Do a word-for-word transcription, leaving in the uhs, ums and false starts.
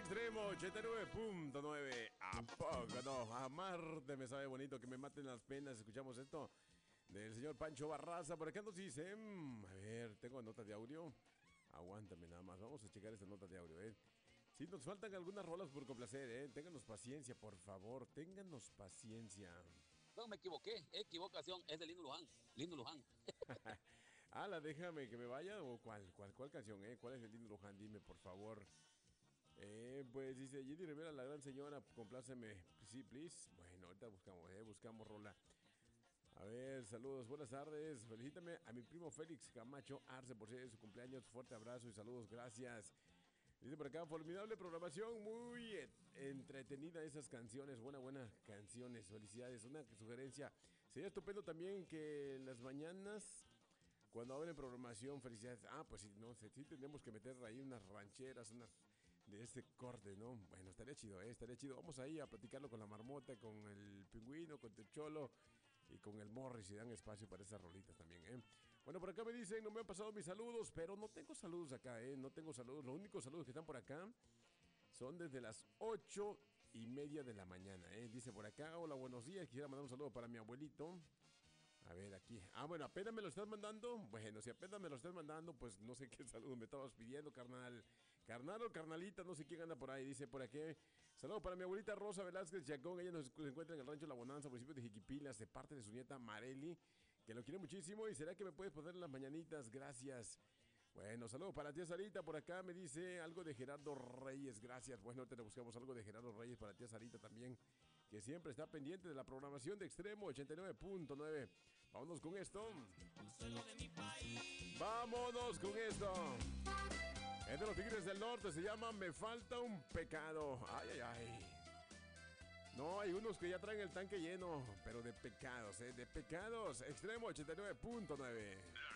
Extremo ochenta y nueve punto nueve. ¿A poco no? Amarte me sabe bonito, que me maten las penas. Escuchamos esto del señor Pancho Barraza. Por acá nos dice, a ver, tengo notas de audio. Aguántame nada más, vamos a checar estas notas de audio, eh. Sí, nos faltan algunas rolas por complacer, eh. Ténganos paciencia, por favor, ténganos paciencia. No, me equivoqué, equivocación, es de Lindo Luján, Lindo Luján. Ala, déjame que me vaya, o cuál, cuál, cuál canción, eh. ¿Cuál es el Lindo Luján? Dime, por favor. Eh, pues dice Jenny Rivera, la gran señora, compláceme, sí, please. Bueno, ahorita buscamos, eh, buscamos rola. A ver, saludos, buenas tardes. Felicítame a mi primo Félix Camacho Arce por ser su cumpleaños. Fuerte abrazo y saludos, gracias. Dice por acá, formidable programación, muy entretenida esas canciones, buena, buena canciones, felicidades. Una sugerencia, sería estupendo también que en las mañanas, cuando abren programación, felicidades. Ah, pues sí, no sé, sí tenemos que meter ahí unas rancheras, unas de este corte, ¿no? Bueno, estaría chido, ¿eh? Estaría chido. Vamos ahí a platicarlo con la marmota, con el pingüino, con el cholo y con el Morris, y dan espacio para esas rolitas también, ¿eh? Bueno, por acá me dicen, no me han pasado mis saludos, pero no tengo saludos acá, ¿eh? No tengo saludos. Los únicos saludos que están por acá son desde las ocho y media de la mañana, ¿eh? Dice por acá, hola, buenos días, quisiera mandar un saludo para mi abuelito. A ver, aquí. Ah, bueno, apenas me lo estás mandando. Bueno, si apenas me lo estás mandando, pues no sé qué saludo me estabas pidiendo, carnal. Carnal o carnalita, no sé quién anda por ahí. Dice por aquí. Saludo para mi abuelita Rosa Velázquez Chacón. Ella nos encuentra en el rancho La Bonanza, municipio de Jiquipilas, de parte de su nieta Mareli, que lo quiere muchísimo. Y será que me puedes poner las mañanitas. Gracias. Bueno, saludo para tía Sarita. Por acá me dice algo de Gerardo Reyes. Gracias. Bueno, ahorita le buscamos algo de Gerardo Reyes para tía Sarita también, que siempre está pendiente de la programación de Extremo ochenta y nueve punto nueve. Vámonos con esto. Vámonos con esto. Es de los Tigres del Norte, se llama Me Falta un Pecado. Ay, ay, ay. No, hay unos que ya traen el tanque lleno, pero de pecados, ¿eh? De pecados. Extremo ochenta y nueve punto nueve.